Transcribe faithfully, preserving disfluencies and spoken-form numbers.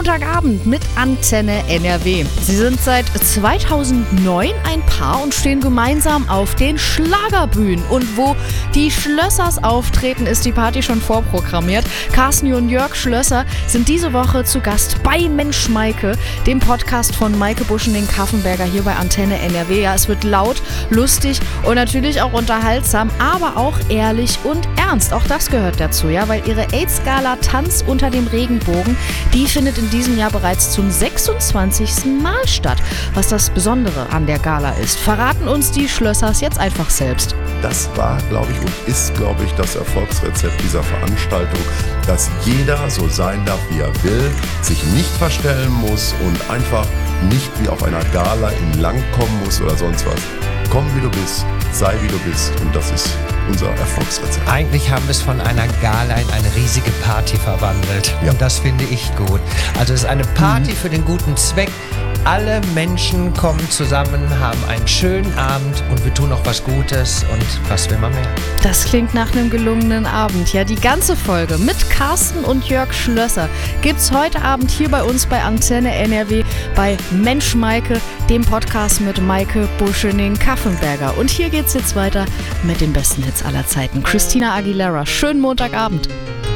Montagabend mit Antenne N R W. Sie sind seit zweitausendneun ein Paar und stehen gemeinsam auf den Schlagerbühnen. Und wo die Schlössers auftreten, ist die Party schon vorprogrammiert. Carsten und Jörg Schlösser sind diese Woche zu Gast bei Mensch Maike, dem Podcast von Maike Buschening-Kaffenberger hier bei Antenne N R W. Ja, es wird laut, lustig und natürlich auch unterhaltsam, aber auch ehrlich und ernst. Auch das gehört dazu, ja, weil ihre AIDS-Gala Tanz unter dem Regenbogen, die findet in diesem Jahr bereits zum sechsundzwanzigsten Mal statt. Was das Besondere an der Gala ist, verraten uns die Schlössers jetzt einfach selbst. Das war, glaube ich, und ist, glaube ich, das Erfolgsrezept dieser Veranstaltung, dass jeder so sein darf, wie er will, sich nicht verstellen muss und einfach nicht wie auf einer Gala in Lang kommen muss oder sonst was. Komm, wie du bist, sei, wie du bist, und das ist unser Erfolgsrezept. Eigentlich haben wir es von einer Gala in eine riesige Party verwandelt. Ja. Und das finde ich gut. Also es ist eine Party mhm. für den guten Zweck. Alle Menschen kommen zusammen, haben einen schönen Abend und wir tun auch was Gutes, und was will man mehr? Das klingt nach einem gelungenen Abend. Ja, die ganze Folge mit Carsten und Jörg Schlösser gibt's heute Abend hier bei uns bei Antenne N R W bei Mensch Maike, dem Podcast mit Maike Buschening-Kaffenberger. Und hier geht's jetzt weiter mit den besten Hits aller Zeiten. Christina Aguilera, schönen Montagabend.